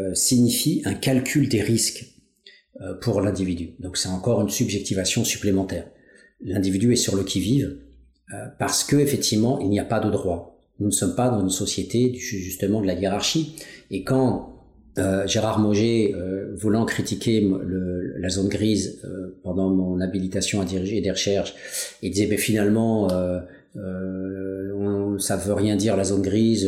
signifie un calcul des risques pour l'individu. Donc c'est encore une subjectivation supplémentaire. L'individu est sur le qui-vive parce que effectivement il n'y a pas de droit. Nous ne sommes pas dans une société justement de la hiérarchie. Et quand Gérard Mauger, voulant critiquer la zone grise pendant mon habilitation à diriger des recherches, il disait mais finalement ça veut rien dire la zone grise,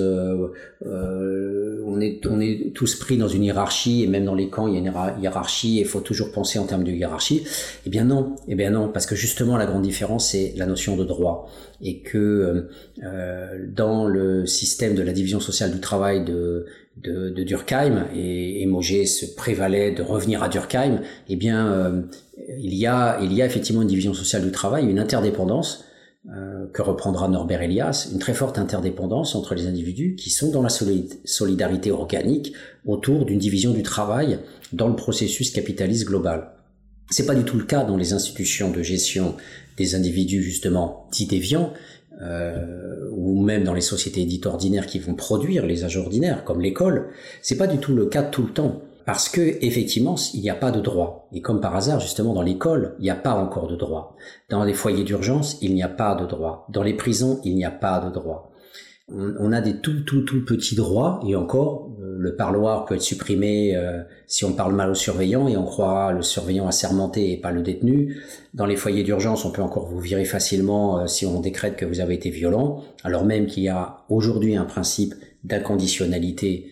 on est tous pris dans une hiérarchie, et même dans les camps il y a une hiérarchie et il faut toujours penser en termes de hiérarchie. Eh bien non, parce que justement la grande différence c'est la notion de droit, et que dans le système de la division sociale du travail de Durkheim, et Mauger se prévalait de revenir à Durkheim, eh bien il y a effectivement une division sociale du travail, une interdépendance que reprendra Norbert Elias, une très forte interdépendance entre les individus qui sont dans la solidarité organique autour d'une division du travail dans le processus capitaliste global. C'est pas du tout le cas dans les institutions de gestion des individus justement dits déviants, ou même dans les sociétés dites ordinaires qui vont produire les âges ordinaires, comme l'école. C'est pas du tout le cas tout le temps. Parce que, effectivement, il n'y a pas de droit. Et comme par hasard, justement, dans l'école, il n'y a pas encore de droit. Dans les foyers d'urgence, il n'y a pas de droit. Dans les prisons, il n'y a pas de droit. On a des tout petits droits, et encore, le parloir peut être supprimé si on parle mal au surveillant, et on croira le surveillant assermenté et pas le détenu. Dans les foyers d'urgence, on peut encore vous virer facilement si on décrète que vous avez été violent, alors même qu'il y a aujourd'hui un principe d'inconditionnalité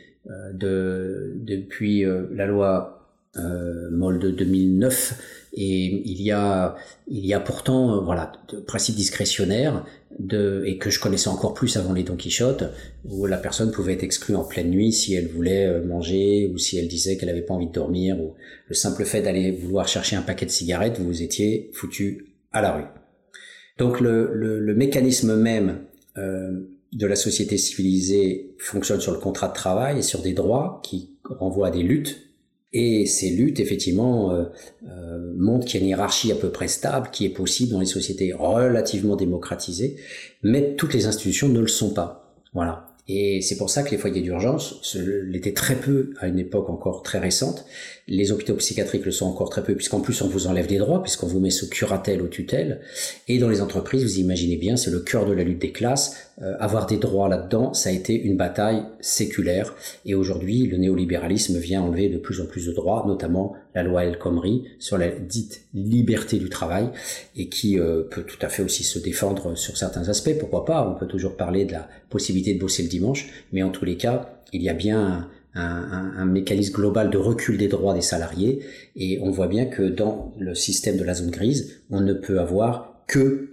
depuis la loi Moll de 2009, et il y a pourtant de principes discrétionnaires et que je connaissais encore plus avant les Don Quichotte, où la personne pouvait être exclue en pleine nuit si elle voulait manger, ou si elle disait qu'elle avait pas envie de dormir, ou le simple fait d'aller vouloir chercher un paquet de cigarettes, vous étiez foutu à la rue. Donc le mécanisme même de la société civilisée fonctionne sur le contrat de travail et sur des droits qui renvoient à des luttes. Et ces luttes, effectivement, montrent qu'il y a une hiérarchie à peu près stable qui est possible dans les sociétés relativement démocratisées, mais toutes les institutions ne le sont pas. Voilà. Et c'est pour ça que les foyers d'urgence l'étaient très peu à une époque encore très récente. Les hôpitaux psychiatriques le sont encore très peu, puisqu'en plus on vous enlève des droits, puisqu'on vous met sous curatelle ou tutelle. Et dans les entreprises, vous imaginez bien, c'est le cœur de la lutte des classes. Avoir des droits là-dedans, ça a été une bataille séculaire. Et aujourd'hui, le néolibéralisme vient enlever de plus en plus de droits, notamment la loi El Khomri sur la dite liberté du travail, et qui peut tout à fait aussi se défendre sur certains aspects. Pourquoi pas? On peut toujours parler de la possibilité de bosser le dimanche, mais en tous les cas, il y a bien un mécanisme global de recul des droits des salariés, et on voit bien que dans le système de la zone grise, on ne peut avoir que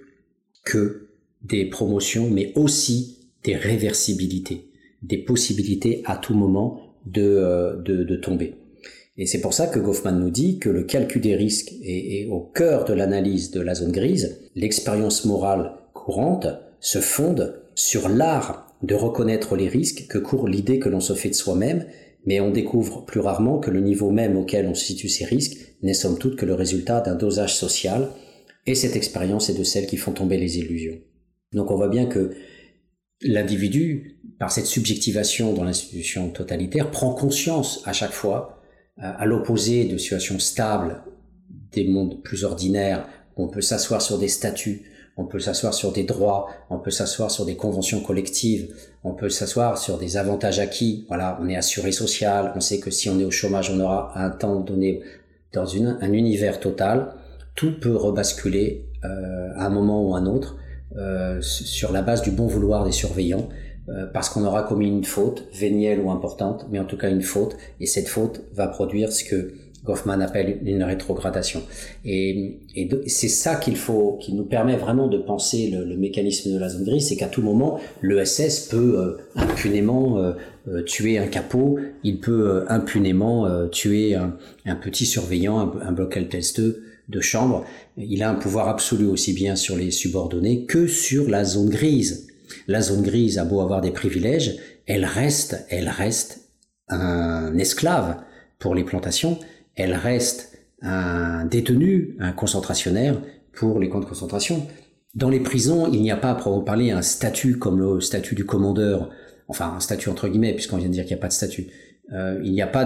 des promotions, mais aussi des réversibilités, des possibilités à tout moment de tomber. Et c'est pour ça que Goffman nous dit que le calcul des risques est au cœur de l'analyse de la zone grise. L'expérience morale courante se fonde sur l'art de reconnaître les risques que court l'idée que l'on se fait de soi-même, mais on découvre plus rarement que le niveau même auquel on situe ces risques n'est somme toute que le résultat d'un dosage social, et cette expérience est de celles qui font tomber les illusions. Donc on voit bien que l'individu, par cette subjectivation dans l'institution totalitaire, prend conscience à chaque fois, à l'opposé de situations stables, des mondes plus ordinaires, où on peut s'asseoir sur des statuts, on peut s'asseoir sur des droits, on peut s'asseoir sur des conventions collectives, on peut s'asseoir sur des avantages acquis. Voilà, on est assuré social, on sait que si on est au chômage, on aura un temps donné dans un univers total. Tout peut rebasculer à un moment ou à un autre sur la base du bon vouloir des surveillants, parce qu'on aura commis une faute, vénielle ou importante, mais en tout cas une faute, et cette faute va produire ce que Goffman appelle une rétrogradation. Et c'est ça qui nous permet vraiment de penser le mécanisme de la zone grise, c'est qu'à tout moment, l'ESS peut impunément tuer un capot, il peut impunément tuer un petit surveillant, un bloc heltesteux de chambre. Il a un pouvoir absolu aussi bien sur les subordonnés que sur la zone grise. La zone grise a beau avoir des privilèges, elle reste un esclave pour les plantations, elle reste un détenu, un concentrationnaire pour les camps de concentration. Dans les prisons, il n'y a pas, à proprement parler, un statut comme le statut du commandeur, enfin un statut entre guillemets, puisqu'on vient de dire qu'il n'y a pas de statut. Il n'y a pas